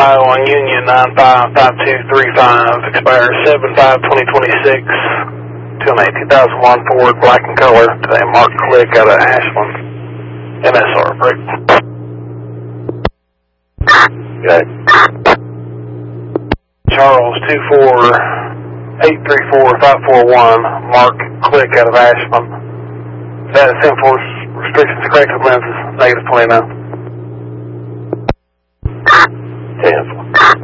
Ohio on Union 955235, expires 7/5/2026. 2001 Ford, black in color, today Mark Click out of Ashland. MSR, break. Okay. Charles 24834-541, Mark Click out of Ashland. Status 10-4, restrictions corrected lenses, -29. 10-4.